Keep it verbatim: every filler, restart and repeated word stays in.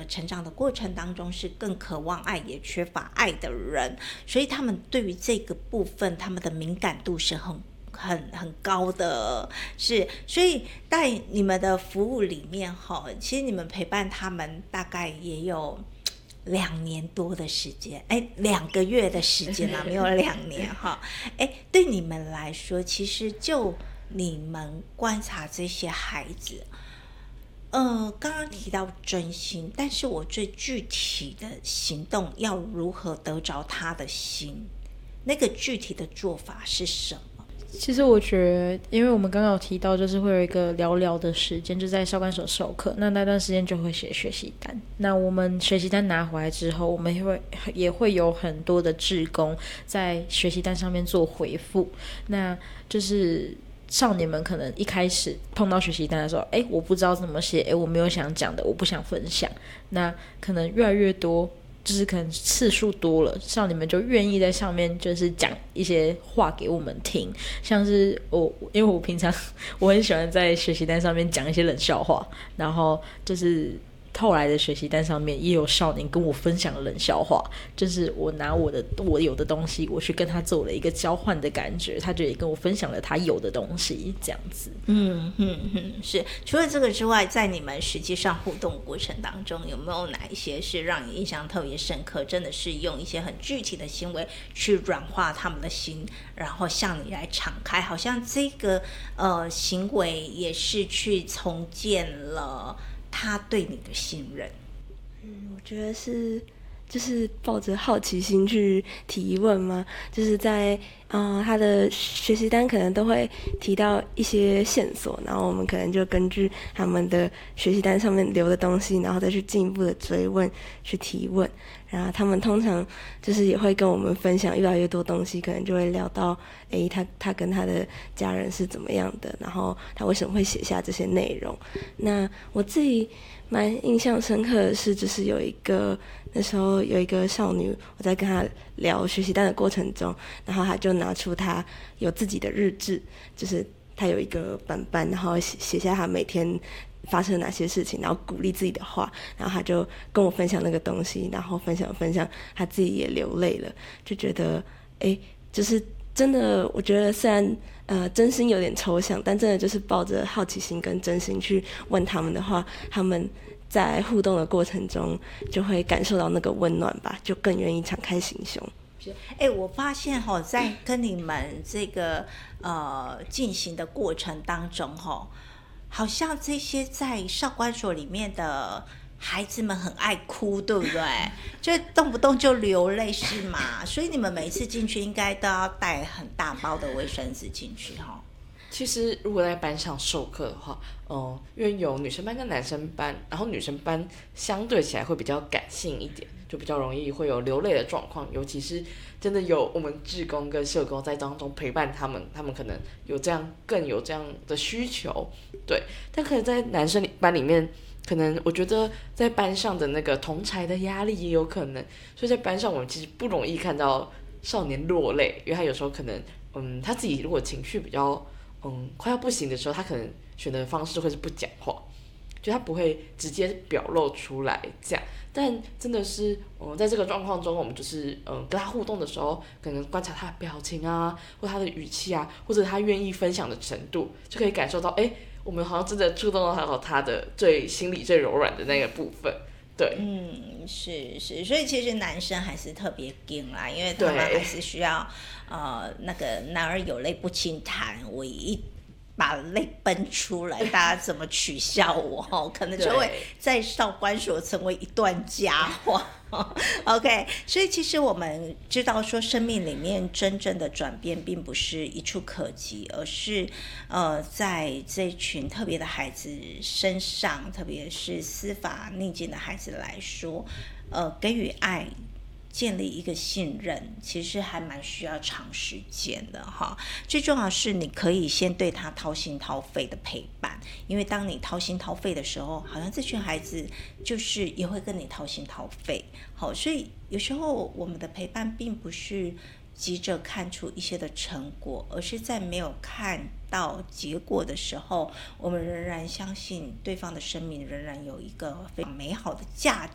成长的过程当中是更渴望爱也缺乏爱的人，所以他们对于这个部分他们的敏感度是很很很高的，是，所以在你们的服务里面哈，其实你们陪伴他们大概也有两年多的时间，哎，两个月的时间啦，没有两年哈。哎，对你们来说，其实就你们观察这些孩子，呃，刚刚提到真心，但是我最具体的行动要如何得着他的心，那个具体的做法是什么？ 其实我觉得，因为我们刚刚有提到，就是会有一个聊聊的时间，就在少管所授课，那那段时间就会写学习单。那我们学习单拿回来之后，我们也会也会有很多的志工在学习单上面做回复。那就是少年们可能一开始碰到学习单的时候，哎，我不知道怎么写，哎，我没有想讲的，我不想分享。那可能越来越多。就是可能次数多了，像你们就愿意在上面就是讲一些话给我们听，像是我，因为我平常我很喜欢在学习单上面讲一些冷笑话，然后就是后来的学习单上面也有少年跟我分享冷笑话，就是我拿我的我有的东西，我去跟他做了一个交换的感觉，他就也跟我分享了他有的东西，这样子。 嗯嗯嗯，是。除了这个之外，在你们实际上互动过程当中，有没有哪一些是让你印象特别深刻？真的是用一些很具体的行为去软化他们的心，然后向你来敞开，好像这个呃行为也是去重建了他对你的信任。 嗯，我觉得是就是抱着好奇心去提问嘛，就是在呃他的学习单可能都会提到一些线索，然后我们可能就根据他们的学习单上面留的东西，然后再去进一步的追问去提问，然后他们通常就是也会跟我们分享越来越多东西，可能就会聊到诶他他跟他的家人是怎么样的，然后他为什么会写下这些内容。那我自己蛮印象深刻的是，就是有一个那时候有一个少女，我在跟她聊学习单的过程中，然后她就拿出她有自己的日志，就是她有一个本本，然后写写下她每天发生哪些事情，然后鼓励自己的话，然后她就跟我分享那个东西，然后分享分享，她自己也流泪了，就觉得哎，就是真的，我觉得虽然呃真心有点抽象，但真的就是抱着好奇心跟真心去问他们的话，他们在互动的过程中就会感受到那个温暖吧，就更愿意敞开心胸。 哎，我发现哈、哦，在跟你们这个呃进行的过程当中哈、哦，好像这些在少管所里面的孩子们很爱哭，对不对？就动不动就流泪，是吗？所以你们每一次进去应该都要带很大包的卫生纸进去哈、哦。 其实如果在班上授课的话，嗯、呃，因为有女生班跟男生班，然后女生班相对起来会比较感性一点，就比较容易会有流泪的状况，尤其是真的有我们志工跟社工在当中陪伴他们，他们可能有这样更有这样的需求，对。但可能在男生班里面，可能我觉得在班上的那个同侪的压力也有可能，所以在班上我们其实不容易看到少年落泪，因为他有时候可能，嗯，他自己如果情绪比较。嗯，快要不行的时候，他可能选择的方式会是不讲话，就他不会直接表露出来这样。但真的是，嗯，在这个状况中，我们就是嗯跟他互动的时候，可能观察他的表情啊，或他的语气啊，或者他愿意分享的程度，就可以感受到，哎，我们好像真的触动到他的最心里最柔软的那个部分。对， 嗯，是是，所以其实男生还是特别硬啦，因为他们还是需要，呃，那个男儿有泪不轻弹，我一把泪奔出来，大家怎么取笑我，可能就会在少管所成为一段佳话。OK， 所以其实我们知道说，生命里面真正的转变并不是一触可及，而是呃，在这群特别的孩子身上，特别是司法逆境的孩子来说，呃，给予爱。建立一个信任，其实还蛮需要长时间的哈。最重要是你可以先对他掏心掏肺的陪伴，因为当你掏心掏肺的时候，好像这群孩子就是也会跟你掏心掏肺。好，所以有时候我们的陪伴并不是急着看出一些的成果，而是在没有看到结果的时候，我们仍然相信对方的生命仍然有一个非常美好的价